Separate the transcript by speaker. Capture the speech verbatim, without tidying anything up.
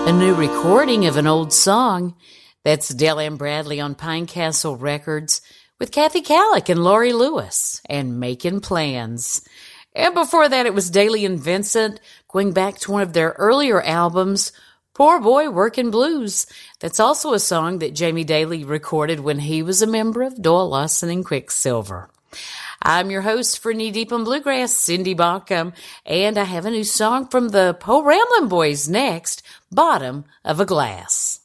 Speaker 1: A new recording of an old song. That's Dell Ann Bradley on Pine Castle Records with Kathy Kallick and Laurie Lewis and Making Plans. And before that, it was Daly and Vincent going back to one of their earlier albums, Poor Boy Workin' Blues. That's also a song that Jamie Daly recorded when he was a member of Doyle Lawson and Quicksilver. I'm your host for Knee Deep in Bluegrass, Cindy Bauckham, and I have a new song from the Po Ramblin' Boys next, Bottom of a Glass.